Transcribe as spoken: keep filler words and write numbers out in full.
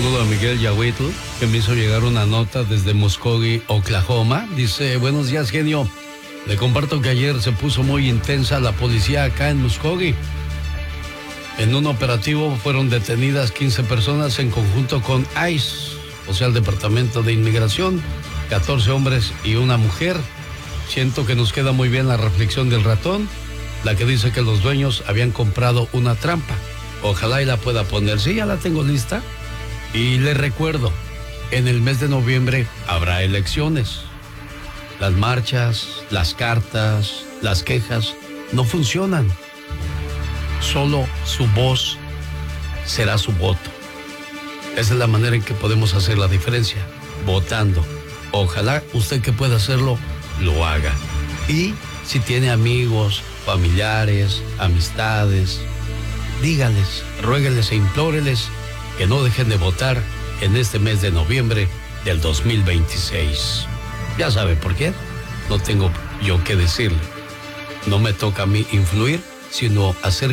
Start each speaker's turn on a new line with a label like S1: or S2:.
S1: saludo a Miguel Yahuitl, que me hizo llegar una nota desde Muskogee, Oklahoma. Dice, buenos días, genio. Le comparto que ayer se puso muy intensa la policía acá en Muskogee. En un operativo fueron detenidas quince personas en conjunto con ICE, o sea, el Departamento de Inmigración, catorce hombres y una mujer. Siento que nos queda muy bien la reflexión del ratón, la que dice que los dueños habían comprado una trampa. Ojalá y la pueda poner. Sí, ya la tengo lista. Y le recuerdo, en el mes de noviembre habrá elecciones. Las marchas, las cartas, las quejas no funcionan. Solo su voz será su voto. Esa es la manera en que podemos hacer la diferencia, votando. Ojalá usted que pueda hacerlo, lo haga. Y si tiene amigos, familiares, amistades, díganles, ruéguenles e implóreles que no dejen de votar en este mes de noviembre del dos mil veintiséis. Ya sabe por qué. No tengo yo que decirle. No me toca a mí influir, sino hacer